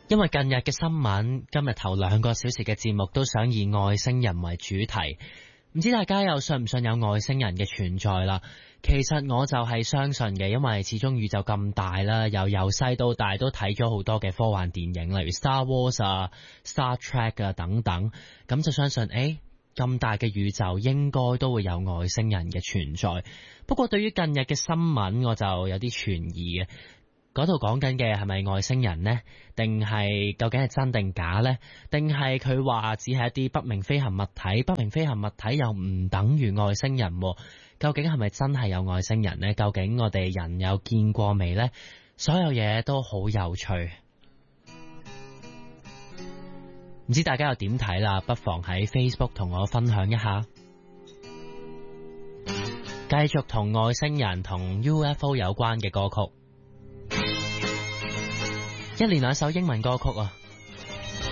因為近日嘅新聞，今日頭2個小時嘅節目都想以外星人為主題，唔知大家又信唔信有外星人嘅存在啦？其實我就係相信嘅，因為始終宇宙咁大啦，由細到大都睇咗好多嘅科幻電影，例如 Star Wars 啊、Star Trek 啊等等，咁就相信咁大嘅宇宙應該都會有外星人嘅存在。不過對於近日嘅新聞，我就有啲存疑嘅。嗰度講緊嘅係咪外星人呢？定係究竟係真定假呢？定係佢話只係一啲不明飛行物體？不明飛行物體又唔等於外星人喎？究竟係咪真係有外星人呢？究竟我哋人有見過未呢？所有嘢都好有趣，唔知大家又點睇啦？不妨喺 Facebook 同我分享一下。繼續同外星人同 UFO 有關嘅歌曲。一連2首英文歌曲啊，